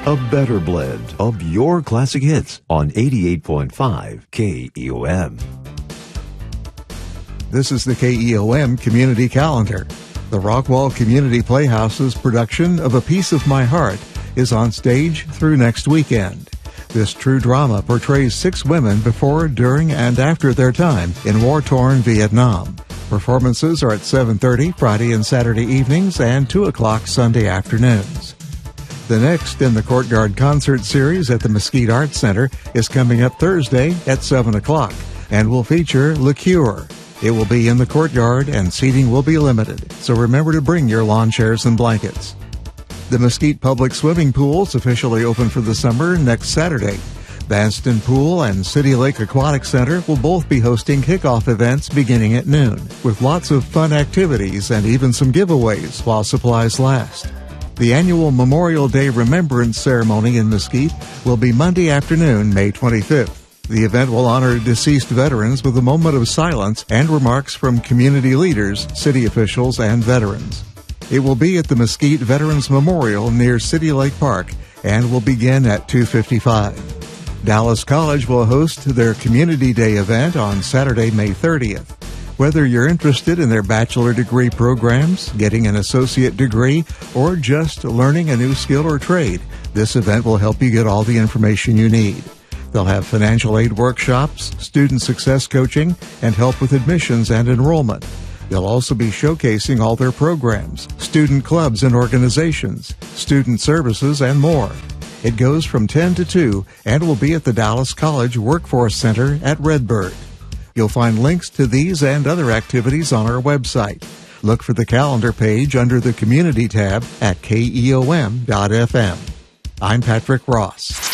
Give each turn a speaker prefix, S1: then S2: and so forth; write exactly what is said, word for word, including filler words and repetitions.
S1: A better blend of your classic hits on eighty-eight point five K E O M.
S2: This is the K E O M Community Calendar. The Rockwall Community Playhouse's production of A Piece of My Heart is on stage through next weekend. This true drama portrays six women before, during, and after their time in war-torn Vietnam. Performances are at seven thirty Friday and Saturday evenings and two o'clock Sunday afternoons. The next in the Courtyard Concert Series at the Mesquite Arts Center is coming up Thursday at seven o'clock and will feature Le Cure. It will be in the courtyard and seating will be limited, so remember to bring your lawn chairs and blankets. The Mesquite Public Swimming Pools officially open for the summer next Saturday. Banston Pool and City Lake Aquatic Center will both be hosting kickoff events beginning at noon, with lots of fun activities and even some giveaways while supplies last. The annual Memorial Day Remembrance Ceremony in Mesquite will be Monday afternoon, May twenty-fifth. The event will honor deceased veterans with a moment of silence and remarks from community leaders, city officials, and veterans. It will be at the Mesquite Veterans Memorial near City Lake Park and will begin at two fifty-five. Dallas College will host their Community Day event on Saturday, May thirtieth. Whether you're interested in their bachelor degree programs, getting an associate degree, or just learning a new skill or trade, this event will help you get all the information you need. They'll have financial aid workshops, student success coaching, and help with admissions and enrollment. They'll also be showcasing all their programs, student clubs and organizations, student services, and more. It goes from ten to two and will be at the Dallas College Workforce Center at Redbird. You'll find links to these and other activities on our website. Look for the calendar page under the Community tab at K E O M dot F M. I'm Patrick Ross.